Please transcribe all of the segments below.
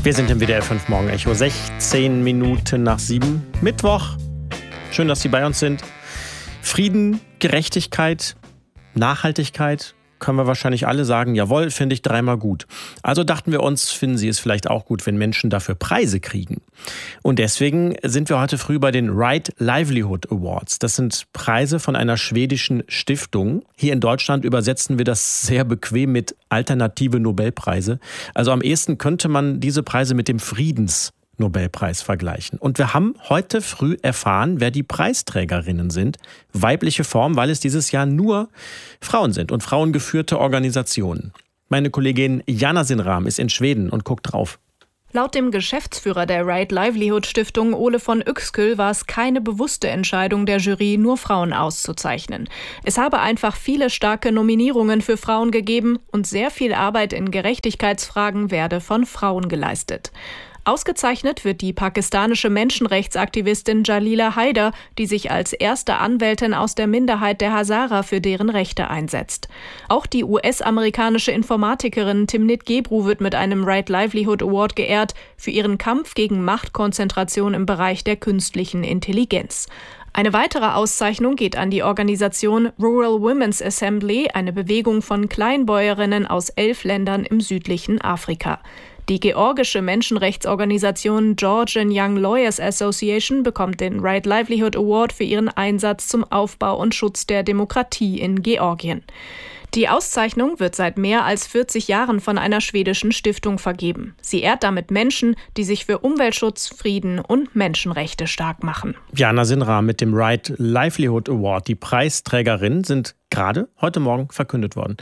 Wir sind im WDR 5 Morgen Echo, 16 Minuten nach 7, Mittwoch. Schön, dass Sie bei uns sind. Frieden, Gerechtigkeit, Nachhaltigkeit, können wir wahrscheinlich alle sagen, jawohl, finde ich dreimal gut. Also dachten wir uns, finden Sie es vielleicht auch gut, wenn Menschen dafür Preise kriegen. Und deswegen sind wir heute früh bei den Right Livelihood Awards. Das sind Preise von einer schwedischen Stiftung. Hier in Deutschland übersetzen wir das sehr bequem mit alternative Nobelpreise. Also am ehesten könnte man diese Preise mit dem Friedensnobelpreis vergleichen. Und wir haben heute früh erfahren, wer die Preisträgerinnen sind. Weibliche Form, weil es dieses Jahr nur Frauen sind und frauengeführte Organisationen. Meine Kollegin Jana Sinram ist in Schweden und guckt drauf. Laut dem Geschäftsführer der Right Livelihood Stiftung, Ole von Yxkull, war es keine bewusste Entscheidung der Jury, nur Frauen auszuzeichnen. Es habe einfach viele starke Nominierungen für Frauen gegeben und sehr viel Arbeit in Gerechtigkeitsfragen werde von Frauen geleistet. Ausgezeichnet wird die pakistanische Menschenrechtsaktivistin Jalila Haider, die sich als erste Anwältin aus der Minderheit der Hazara für deren Rechte einsetzt. Auch die US-amerikanische Informatikerin Timnit Gebru wird mit einem Right Livelihood Award geehrt für ihren Kampf gegen Machtkonzentration im Bereich der künstlichen Intelligenz. Eine weitere Auszeichnung geht an die Organisation Rural Women's Assembly, eine Bewegung von Kleinbäuerinnen aus 11 Ländern im südlichen Afrika. Die georgische Menschenrechtsorganisation Georgian Young Lawyers Association bekommt den Right Livelihood Award für ihren Einsatz zum Aufbau und Schutz der Demokratie in Georgien. Die Auszeichnung wird seit mehr als 40 Jahren von einer schwedischen Stiftung vergeben. Sie ehrt damit Menschen, die sich für Umweltschutz, Frieden und Menschenrechte stark machen. Jana Sinram mit dem Right Livelihood Award. Die Preisträgerinnen sind gerade heute Morgen verkündet worden.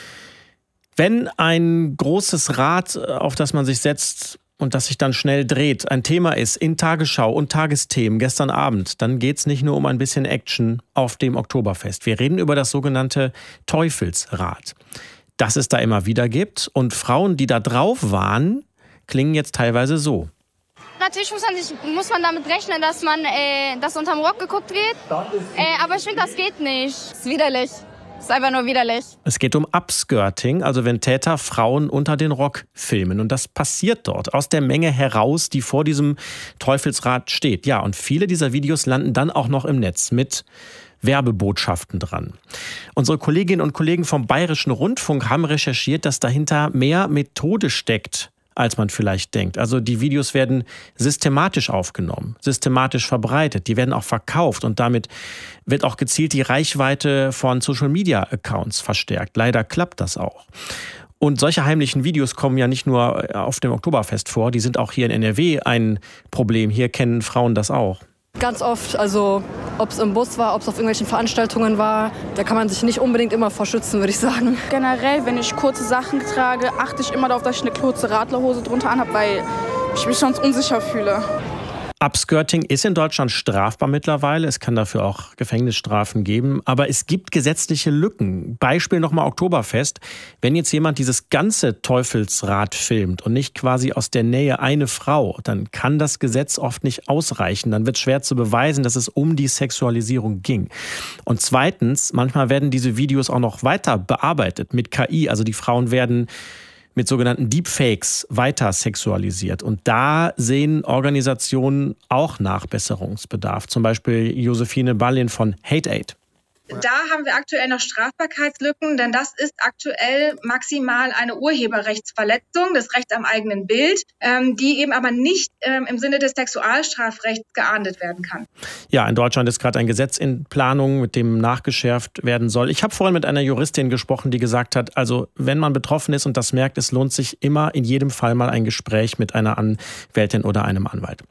Wenn ein großes Rad, auf das man sich setzt und das sich dann schnell dreht, ein Thema ist in Tagesschau und Tagesthemen gestern Abend, dann geht es nicht nur um ein bisschen Action auf dem Oktoberfest. Wir reden über das sogenannte Teufelsrad, das es da immer wieder gibt. Und Frauen, die da drauf waren, klingen jetzt teilweise so. Natürlich muss man damit rechnen, dass man das unterm Rock geguckt wird. Aber ich finde, das geht nicht. Das ist widerlich. Das ist einfach nur widerlich. Es geht um Upskirting, also wenn Täter Frauen unter den Rock filmen. Und das passiert dort aus der Menge heraus, die vor diesem Teufelsrad steht. Ja, und viele dieser Videos landen dann auch noch im Netz mit Werbebotschaften dran. Unsere Kolleginnen und Kollegen vom Bayerischen Rundfunk haben recherchiert, dass dahinter mehr Methode steckt, als man vielleicht denkt. Also die Videos werden systematisch aufgenommen, systematisch verbreitet, die werden auch verkauft und damit wird auch gezielt die Reichweite von Social-Media-Accounts verstärkt. Leider klappt das auch. Und solche heimlichen Videos kommen ja nicht nur auf dem Oktoberfest vor, die sind auch hier in NRW ein Problem. Hier kennen Frauen das auch. Ganz oft, also ob es im Bus war, ob es auf irgendwelchen Veranstaltungen war, da kann man sich nicht unbedingt immer vor schützen, würde ich sagen. Generell, wenn ich kurze Sachen trage, achte ich immer darauf, dass ich eine kurze Radlerhose drunter anhabe, weil ich mich sonst unsicher fühle. Upskirting ist in Deutschland strafbar mittlerweile. Es kann dafür auch Gefängnisstrafen geben. Aber es gibt gesetzliche Lücken. Beispiel nochmal Oktoberfest. Wenn jetzt jemand dieses ganze Teufelsrad filmt und nicht quasi aus der Nähe eine Frau, dann kann das Gesetz oft nicht ausreichen. Dann wird es schwer zu beweisen, dass es um die Sexualisierung ging. Und zweitens, manchmal werden diese Videos auch noch weiter bearbeitet mit KI. Also die Frauen werden mit sogenannten Deepfakes weiter sexualisiert. Und da sehen Organisationen auch Nachbesserungsbedarf. Zum Beispiel Josephine Ballin von HateAid. Da haben wir aktuell noch Strafbarkeitslücken, denn das ist aktuell maximal eine Urheberrechtsverletzung, das Recht am eigenen Bild, die eben aber nicht im Sinne des Sexualstrafrechts geahndet werden kann. Ja, in Deutschland ist gerade ein Gesetz in Planung, mit dem nachgeschärft werden soll. Ich habe vorhin mit einer Juristin gesprochen, die gesagt hat, also wenn man betroffen ist und das merkt, es lohnt sich immer in jedem Fall mal ein Gespräch mit einer Anwältin oder einem Anwalt.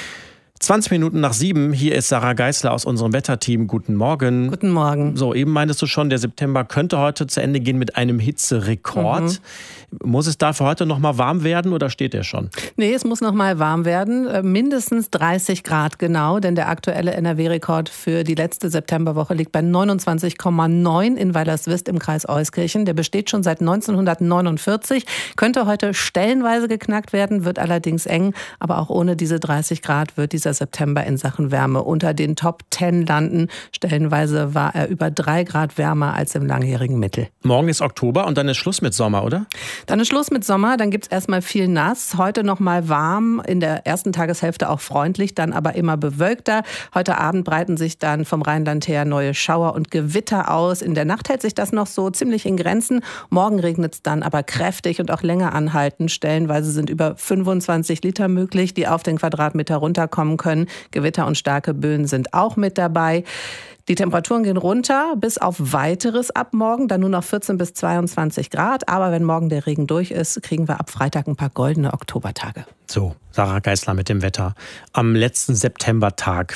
20 Minuten nach 7, hier ist Sarah Geisler aus unserem Wetterteam. Guten Morgen. Guten Morgen. So, eben meintest du schon, der September könnte heute zu Ende gehen mit einem Hitzerekord. Muss es dafür heute noch mal warm werden oder steht der schon? Nee, es muss noch mal warm werden. Mindestens 30 Grad genau, denn der aktuelle NRW-Rekord für die letzte Septemberwoche liegt bei 29,9 in Weilerswist im Kreis Euskirchen. Der besteht schon seit 1949. Könnte heute stellenweise geknackt werden, wird allerdings eng. Aber auch ohne diese 30 Grad wird dieser September in Sachen Wärme unter den Top 10 landen. Stellenweise war er über 3 Grad wärmer als im langjährigen Mittel. Morgen ist Oktober und dann ist Schluss mit Sommer, oder? Dann ist Schluss mit Sommer, dann gibt's erstmal viel nass. Heute noch mal warm, in der ersten Tageshälfte auch freundlich, dann aber immer bewölkter. Heute Abend breiten sich dann vom Rheinland her neue Schauer und Gewitter aus. In der Nacht hält sich das noch so ziemlich in Grenzen. Morgen regnet es dann aber kräftig und auch länger anhalten. Stellenweise sind über 25 Liter möglich, die auf den Quadratmeter runterkommen können. Gewitter und starke Böen sind auch mit dabei. Die Temperaturen gehen runter bis auf Weiteres ab morgen, dann nur noch 14 bis 22 Grad. Aber wenn morgen der Regen durch ist, kriegen wir ab Freitag ein paar goldene Oktobertage. So, Sarah Geisler mit dem Wetter am letzten Septembertag.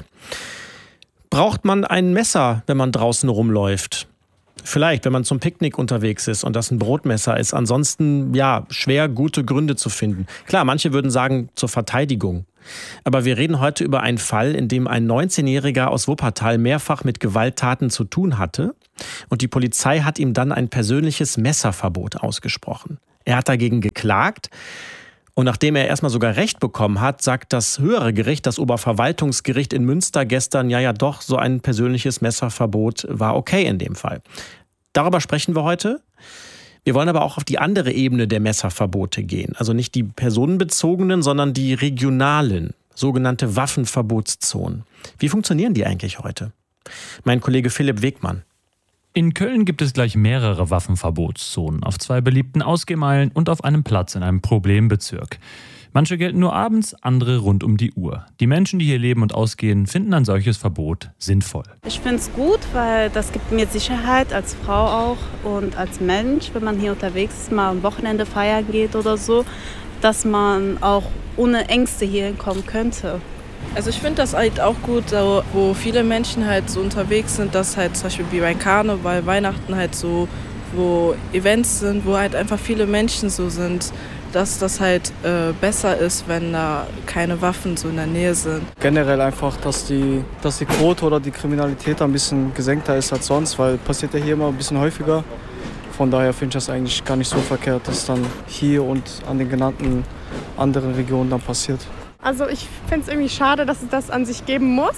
Braucht man ein Messer, wenn man draußen rumläuft? Vielleicht, wenn man zum Picknick unterwegs ist und das ein Brotmesser ist. Ansonsten, ja, schwer gute Gründe zu finden. Klar, manche würden sagen, zur Verteidigung. Aber wir reden heute über einen Fall, in dem ein 19-Jähriger aus Wuppertal mehrfach mit Gewalttaten zu tun hatte. Und die Polizei hat ihm dann ein persönliches Messerverbot ausgesprochen. Er hat dagegen geklagt. Und nachdem er erstmal sogar Recht bekommen hat, sagt das höhere Gericht, das Oberverwaltungsgericht in Münster gestern, ja doch, so ein persönliches Messerverbot war okay in dem Fall. Darüber sprechen wir heute. Wir wollen aber auch auf die andere Ebene der Messerverbote gehen. Also nicht die personenbezogenen, sondern die regionalen, sogenannte Waffenverbotszonen. Wie funktionieren die eigentlich heute? Mein Kollege Philipp Wegmann. In Köln gibt es gleich mehrere Waffenverbotszonen auf 2 beliebten Ausgehmeilen und auf einem Platz in einem Problembezirk. Manche gelten nur abends, andere rund um die Uhr. Die Menschen, die hier leben und ausgehen, finden ein solches Verbot sinnvoll. Ich finde es gut, weil das gibt mir Sicherheit als Frau auch und als Mensch, wenn man hier unterwegs ist, mal am Wochenende feiern geht oder so, dass man auch ohne Ängste hier hinkommen könnte. Also ich finde das halt auch gut, wo viele Menschen halt so unterwegs sind, dass halt zum Beispiel wie bei Karneval, Weihnachten halt so, wo Events sind, wo halt einfach viele Menschen so sind, dass das halt besser ist, wenn da keine Waffen so in der Nähe sind. Generell einfach, dass die Quote oder die Kriminalität ein bisschen gesenkter ist als sonst, weil passiert ja hier immer ein bisschen häufiger. Von daher finde ich das eigentlich gar nicht so verkehrt, dass dann hier und an den genannten anderen Regionen dann passiert. Also ich finde es irgendwie schade, dass es das an sich geben muss,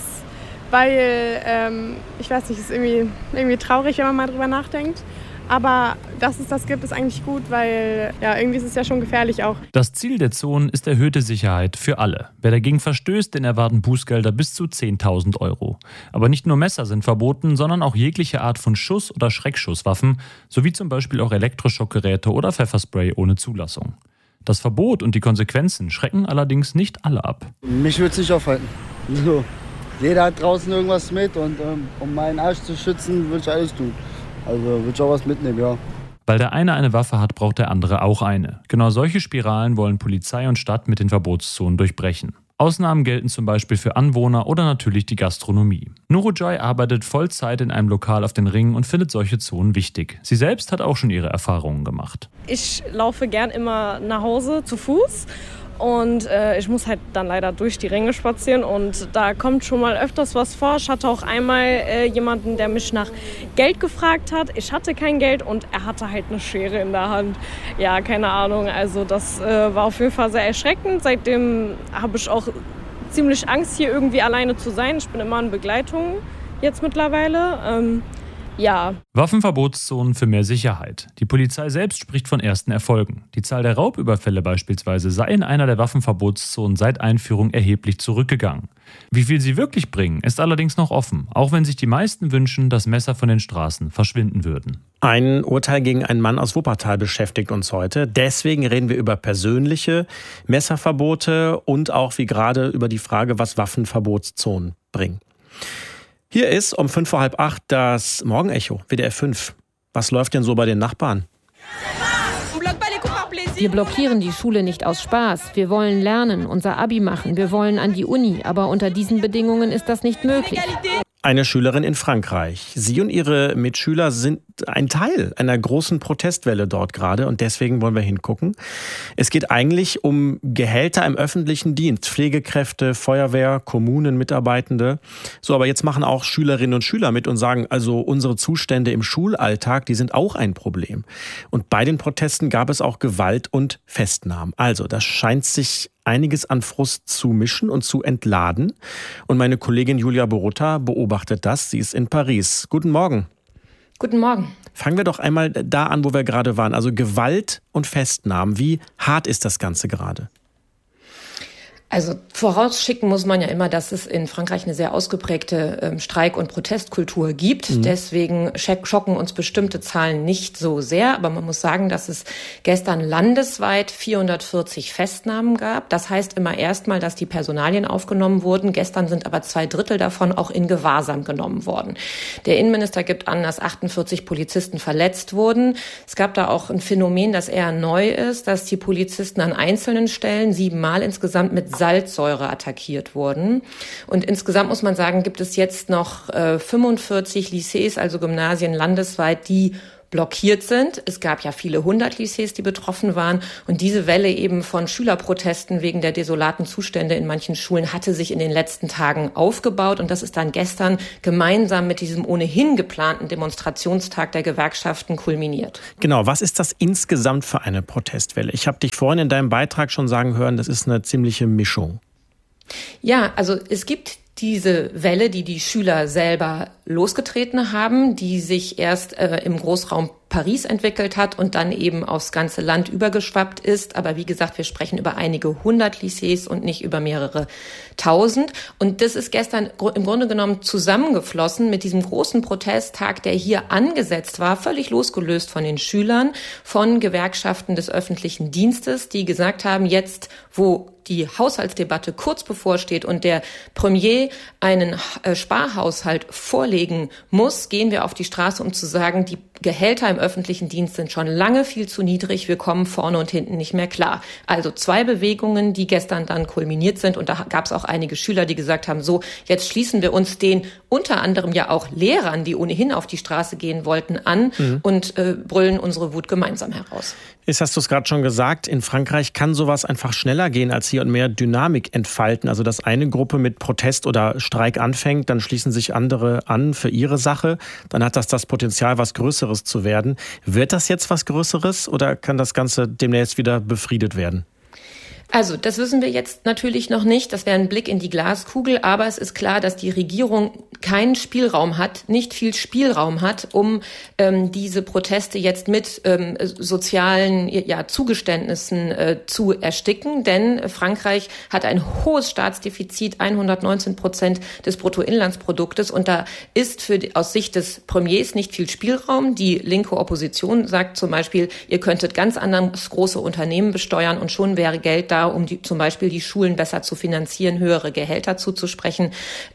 weil, ich weiß nicht, es ist irgendwie traurig, wenn man mal drüber nachdenkt. Aber dass es das gibt, ist eigentlich gut, weil ja, irgendwie ist es ja schon gefährlich auch. Das Ziel der Zonen ist erhöhte Sicherheit für alle. Wer dagegen verstößt, den erwarten Bußgelder bis zu 10.000 €. Aber nicht nur Messer sind verboten, sondern auch jegliche Art von Schuss- oder Schreckschusswaffen, sowie zum Beispiel auch Elektroschockgeräte oder Pfefferspray ohne Zulassung. Das Verbot und die Konsequenzen schrecken allerdings nicht alle ab. Mich würde es nicht aufhalten. So. Jeder hat draußen irgendwas mit und um meinen Arsch zu schützen, würde ich alles tun. Also würde ich auch was mitnehmen, ja. Weil der eine Waffe hat, braucht der andere auch eine. Genau solche Spiralen wollen Polizei und Stadt mit den Verbotszonen durchbrechen. Ausnahmen gelten zum Beispiel für Anwohner oder natürlich die Gastronomie. Nurujoy arbeitet Vollzeit in einem Lokal auf den Ringen und findet solche Zonen wichtig. Sie selbst hat auch schon ihre Erfahrungen gemacht. Ich laufe gern immer nach Hause zu Fuß. Und ich muss halt dann leider durch die Ränge spazieren und da kommt schon mal öfters was vor. Ich hatte auch einmal jemanden, der mich nach Geld gefragt hat. Ich hatte kein Geld und er hatte halt eine Schere in der Hand. Ja, keine Ahnung, also das war auf jeden Fall sehr erschreckend. Seitdem habe ich auch ziemlich Angst, hier irgendwie alleine zu sein. Ich bin immer in Begleitung jetzt mittlerweile. Ja. Waffenverbotszonen für mehr Sicherheit. Die Polizei selbst spricht von ersten Erfolgen. Die Zahl der Raubüberfälle beispielsweise sei in einer der Waffenverbotszonen seit Einführung erheblich zurückgegangen. Wie viel sie wirklich bringen, ist allerdings noch offen, auch wenn sich die meisten wünschen, dass Messer von den Straßen verschwinden würden. Ein Urteil gegen einen Mann aus Wuppertal beschäftigt uns heute. Deswegen reden wir über persönliche Messerverbote und auch wie gerade über die Frage, was Waffenverbotszonen bringen. Hier ist um 7:45 das Morgenecho, WDR 5. Was läuft denn so bei den Nachbarn? Wir blockieren die Schule nicht aus Spaß. Wir wollen lernen, unser Abi machen. Wir wollen an die Uni. Aber unter diesen Bedingungen ist das nicht möglich. Eine Schülerin in Frankreich. Sie und ihre Mitschüler sind ein Teil einer großen Protestwelle dort gerade und deswegen wollen wir hingucken. Es geht eigentlich um Gehälter im öffentlichen Dienst, Pflegekräfte, Feuerwehr, Kommunen, Mitarbeitende. So, aber jetzt machen auch Schülerinnen und Schüler mit und sagen, also unsere Zustände im Schulalltag, die sind auch ein Problem. Und bei den Protesten gab es auch Gewalt und Festnahmen. Also, das scheint sich einiges an Frust zu mischen und zu entladen. Und meine Kollegin Julia Borutta beobachtet das. Sie ist in Paris. Guten Morgen. Guten Morgen. Fangen wir doch einmal da an, wo wir gerade waren. Also Gewalt und Festnahmen. Wie hart ist das Ganze gerade? Also vorausschicken muss man ja immer, dass es in Frankreich eine sehr ausgeprägte Streik- und Protestkultur gibt. Deswegen schocken uns bestimmte Zahlen nicht so sehr. Aber man muss sagen, dass es gestern landesweit 440 Festnahmen gab. Das heißt immer erstmal, dass die Personalien aufgenommen wurden. Gestern sind aber 2/3 davon auch in Gewahrsam genommen worden. Der Innenminister gibt an, dass 48 Polizisten verletzt wurden. Es gab da auch ein Phänomen, das eher neu ist, dass die Polizisten an einzelnen Stellen 7-mal insgesamt mit Salzsäure attackiert wurden. Und insgesamt muss man sagen, gibt es jetzt noch 45 Lycées, also Gymnasien landesweit, die blockiert sind. Es gab ja viele 100 Lycées, die betroffen waren. Und diese Welle eben von Schülerprotesten wegen der desolaten Zustände in manchen Schulen hatte sich in den letzten Tagen aufgebaut. Und das ist dann gestern gemeinsam mit diesem ohnehin geplanten Demonstrationstag der Gewerkschaften kulminiert. Genau, was ist das insgesamt für eine Protestwelle? Ich habe dich vorhin in deinem Beitrag schon sagen hören, das ist eine ziemliche Mischung. Ja, also es gibt diese Welle, die Schüler selber losgetreten haben, die sich erst im Großraum Paris entwickelt hat und dann eben aufs ganze Land übergeschwappt ist. Aber wie gesagt, wir sprechen über einige 100 Lycées und nicht über mehrere tausend. Und das ist gestern im Grunde genommen zusammengeflossen mit diesem großen Protesttag, der hier angesetzt war, völlig losgelöst von den Schülern, von Gewerkschaften des öffentlichen Dienstes, die gesagt haben, jetzt, wo die Haushaltsdebatte kurz bevorsteht und der Premier einen Sparhaushalt vorlegen muss, gehen wir auf die Straße, um zu sagen, die Gehälter im öffentlichen Dienst sind schon lange viel zu niedrig. Wir kommen vorne und hinten nicht mehr klar. Also 2 Bewegungen, die gestern dann kulminiert sind. Und da gab es auch einige Schüler, die gesagt haben, so, jetzt schließen wir uns den unter anderem ja auch Lehrern, die ohnehin auf die Straße gehen wollten, an und brüllen unsere Wut gemeinsam heraus. Jetzt hast du es gerade schon gesagt, in Frankreich kann sowas einfach schneller gehen als hier und mehr Dynamik entfalten. Also dass eine Gruppe mit Protest oder Streik anfängt, dann schließen sich andere an für ihre Sache. Dann hat das Potenzial, was Größeres zu werden. Wird das jetzt was Größeres oder kann das Ganze demnächst wieder befriedet werden? Also, das wissen wir jetzt natürlich noch nicht. Das wäre ein Blick in die Glaskugel. Aber es ist klar, dass die Regierung keinen Spielraum hat, nicht viel Spielraum hat, um diese Proteste jetzt mit sozialen Zugeständnissen zu ersticken. Denn Frankreich hat ein hohes Staatsdefizit, 119% des Bruttoinlandsproduktes. Und da ist aus Sicht des Premiers nicht viel Spielraum. Die linke Opposition sagt zum Beispiel, ihr könntet ganz anders große Unternehmen besteuern und schon wäre Geld da, um zum Beispiel die Schulen besser zu finanzieren, höhere Gehälter zuzusprechen.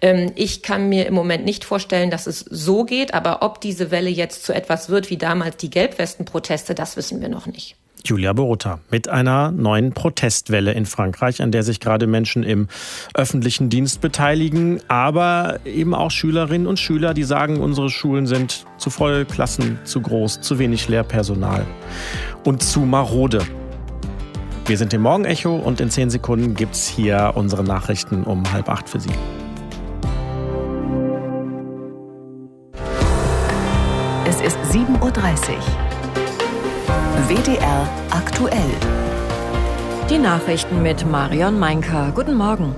Ich kann mir im Moment nicht vorstellen, dass es so geht, aber ob diese Welle jetzt zu etwas wird wie damals die Gelbwesten-Proteste, das wissen wir noch nicht. Julia Borutta mit einer neuen Protestwelle in Frankreich, an der sich gerade Menschen im öffentlichen Dienst beteiligen, aber eben auch Schülerinnen und Schüler, die sagen, unsere Schulen sind zu voll, Klassen zu groß, zu wenig Lehrpersonal und zu marode. Wir sind im Morgenecho und in 10 Sekunden gibt's hier unsere Nachrichten um 7:30 für Sie. Es ist 7:30 Uhr. WDR aktuell. Die Nachrichten mit Marion Meinker. Guten Morgen.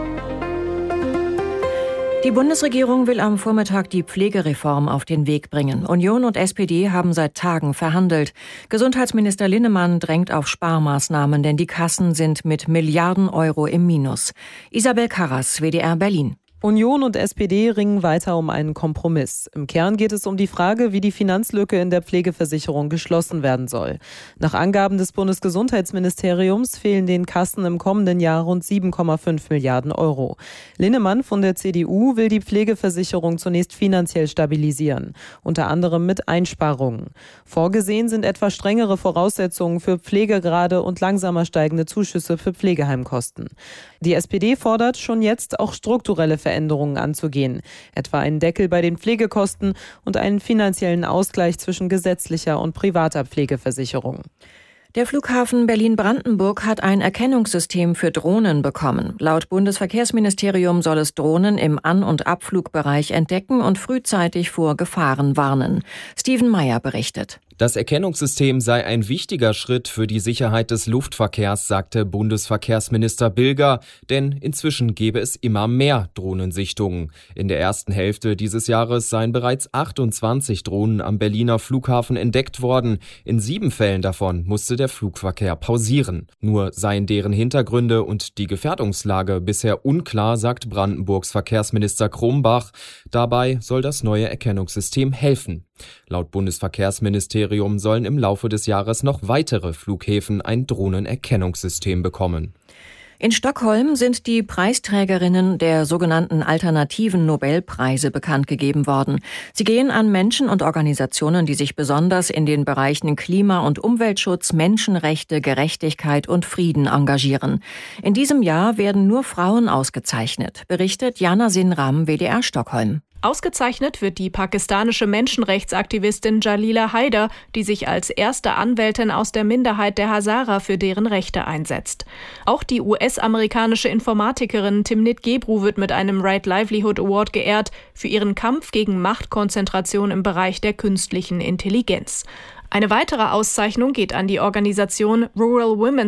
Die Bundesregierung will am Vormittag die Pflegereform auf den Weg bringen. Union und SPD haben seit Tagen verhandelt. Gesundheitsminister Linnemann drängt auf Sparmaßnahmen, denn die Kassen sind mit Milliarden Euro im Minus. Isabel Karras, WDR Berlin. Union und SPD ringen weiter um einen Kompromiss. Im Kern geht es um die Frage, wie die Finanzlücke in der Pflegeversicherung geschlossen werden soll. Nach Angaben des Bundesgesundheitsministeriums fehlen den Kassen im kommenden Jahr rund 7,5 Milliarden Euro. Linnemann von der CDU will die Pflegeversicherung zunächst finanziell stabilisieren, unter anderem mit Einsparungen. Vorgesehen sind etwa strengere Voraussetzungen für Pflegegrade und langsamer steigende Zuschüsse für Pflegeheimkosten. Die SPD fordert schon jetzt auch strukturelle Veränderungen anzugehen, etwa einen Deckel bei den Pflegekosten und einen finanziellen Ausgleich zwischen gesetzlicher und privater Pflegeversicherung. Der Flughafen Berlin-Brandenburg hat ein Erkennungssystem für Drohnen bekommen. Laut Bundesverkehrsministerium soll es Drohnen im An- und Abflugbereich entdecken und frühzeitig vor Gefahren warnen. Steven Meyer berichtet. Das Erkennungssystem sei ein wichtiger Schritt für die Sicherheit des Luftverkehrs, sagte Bundesverkehrsminister Bilger, denn inzwischen gebe es immer mehr Drohnensichtungen. In der ersten Hälfte dieses Jahres seien bereits 28 Drohnen am Berliner Flughafen entdeckt worden. In 7 Fällen davon musste der Flugverkehr pausieren. Nur seien deren Hintergründe und die Gefährdungslage bisher unklar, sagt Brandenburgs Verkehrsminister Krumbach. Dabei soll das neue Erkennungssystem helfen. Laut Bundesverkehrsministerium sollen im Laufe des Jahres noch weitere Flughäfen ein Drohnenerkennungssystem bekommen. In Stockholm sind die Preisträgerinnen der sogenannten alternativen Nobelpreise bekannt gegeben worden. Sie gehen an Menschen und Organisationen, die sich besonders in den Bereichen Klima- und Umweltschutz, Menschenrechte, Gerechtigkeit und Frieden engagieren. In diesem Jahr werden nur Frauen ausgezeichnet, berichtet Jana Sinram, WDR Stockholm. Ausgezeichnet wird die pakistanische Menschenrechtsaktivistin Jalila Haider, die sich als erste Anwältin aus der Minderheit der Hazara für deren Rechte einsetzt. Auch die US-amerikanische Informatikerin Timnit Gebru wird mit einem Right Livelihood Award geehrt für ihren Kampf gegen Machtkonzentration im Bereich der künstlichen Intelligenz. Eine weitere Auszeichnung geht an die Organisation Rural Women's